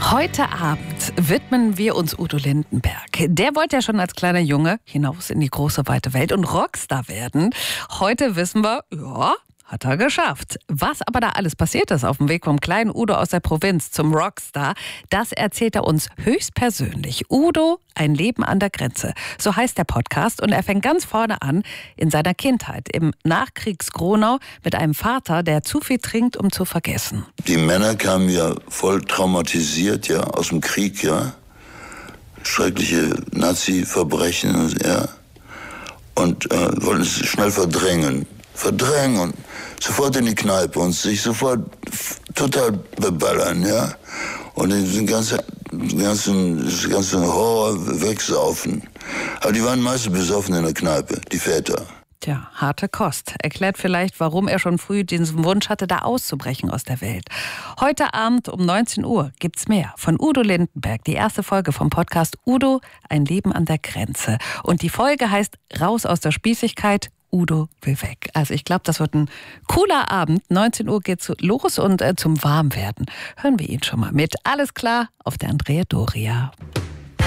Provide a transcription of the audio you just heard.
Heute Abend widmen wir uns Udo Lindenberg. Der wollte ja schon als kleiner Junge hinaus in die große, weite Welt und Rockstar werden. Heute wissen wir, ja, hat er geschafft. Was aber da alles passiert ist auf dem Weg vom kleinen Udo aus der Provinz zum Rockstar, das erzählt er uns höchstpersönlich. Udo, ein Leben an der Grenze. So heißt der Podcast und er fängt ganz vorne an in seiner Kindheit im Nachkriegs-Gronau mit einem Vater, der zu viel trinkt, um zu vergessen. Die Männer kamen ja voll traumatisiert, ja, aus dem Krieg, ja. Schreckliche Nazi-Verbrechen, ja. Und wollten es schnell verdrängen und sofort in die Kneipe und sich sofort total beballern, ja. Und den ganzen Horror wegsaufen. Aber die waren meistens besoffen in der Kneipe, die Väter. Tja, harte Kost. Erklärt vielleicht, warum er schon früh diesen Wunsch hatte, da auszubrechen aus der Welt. Heute Abend um 19 Uhr gibt's mehr von Udo Lindenberg. Die erste Folge vom Podcast Udo, ein Leben an der Grenze. Und die Folge heißt Raus aus der Spießigkeit, Udo will weg. Also ich glaube, das wird ein cooler Abend. 19 Uhr geht's los und zum Warmwerden hören wir ihn schon mal mit. Alles klar auf der Andrea Doria.